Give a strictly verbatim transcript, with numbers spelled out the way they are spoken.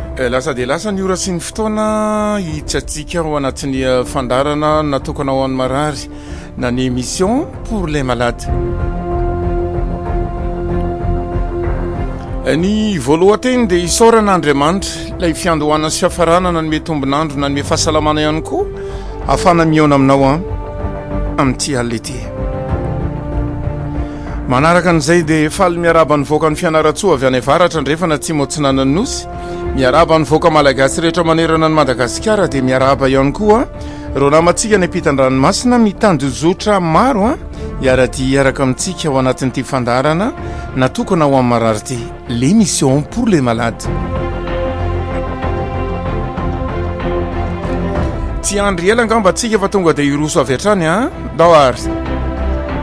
lasa dia lasa ny ora sy ny fotoana hitsatsika ao anatin'ny fandarana natokana ho an'ny marary na ny émission pour les malades. Ny voalohateny dia isaoran'Andriamanitra ilay fiandohana sy fiafaranana ny metombonandro na ny fahasalamana ihany koa afana miona aminao a amin'ity alina ity. Manaraka an'izay dia faly miaraba nivoaka ny fianaratsoa avy any avaratra ndrefana tsy motsinana ny nosy miaraba nivoaka malagasy rehetra manerana ny Madagasikara dia miaraba ihany koa reo namantsika ny ampitan-dranomasina mitandozotra maro a iara-ty iaraka amintsika ao anatin'ity fandarana natokana ho amin'ny marary ity, l'émission pour les malades. Tsy andry ela angamba tsika fa tonga dia iroso avy hatrany a dao ary